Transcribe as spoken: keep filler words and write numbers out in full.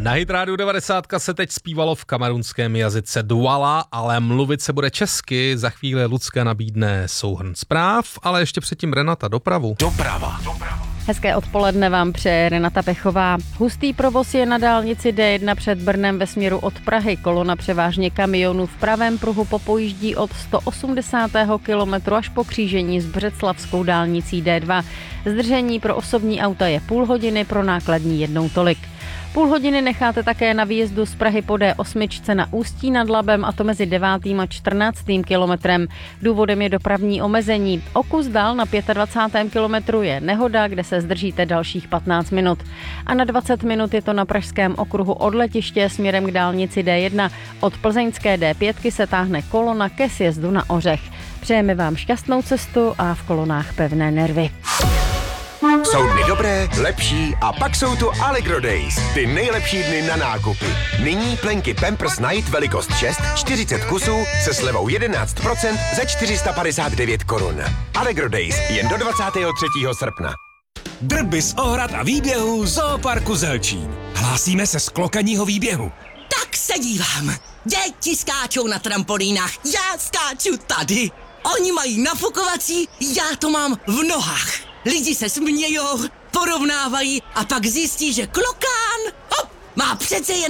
Na Hit Radio devadesát se teď zpívalo v kamerunském jazyce Douala, ale mluvit se bude česky. Za chvíli Lucka nabídne souhrn zpráv, ale ještě předtím Renata dopravu. Doprava. Doprava. Hezké odpoledne vám přeje Renata Pechová. Hustý provoz je na dálnici D jedna před Brnem ve směru od Prahy. Kolona převážně kamionů v pravém pruhu popojíždí od sto osmdesátého kilometru až po křížení s břeclavskou dálnicí D dva. Zdržení pro osobní auta je půl hodiny, pro nákladní jednou tolik. Půl hodiny necháte také na výjezdu z Prahy po D osm na Ústí nad Labem, a to mezi devátým a čtrnáctým kilometrem. Důvodem je dopravní omezení. O kus dál na dvacátém pátém kilometru je nehoda, kde se zdržíte dalších patnáct minut. A na dvacet minut je to na pražském okruhu od letiště směrem k dálnici D jedna. Od plzeňské D pět se táhne kolona ke sjezdu na Ořech. Přejeme vám šťastnou cestu a v kolonách pevné nervy. Jsou dny dobré, lepší a pak jsou tu Allegro Days. Ty nejlepší dny na nákupy. Nyní plenky Pampers Night velikost šest, čtyřicet kusů se slevou jedenáct procent za čtyři sta padesát devět korun. Allegro Days jen do dvacátého třetího srpna. Drby z ohrad a výběhů Zooparku Zelčín. Hlásíme se z klokaního výběhu. Tak se dívám. Děti skáčou na trampolínách, já skáču tady. Oni mají nafukovací, já to mám v nohách. Lidi se smějou, porovnávají a pak zjistí, že klokán hop, má přece jen